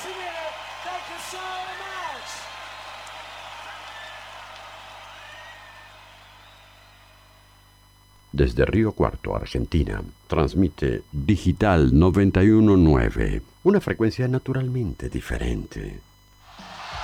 Desde Río Cuarto, Argentina, transmite Digital 919, una frecuencia naturalmente diferente.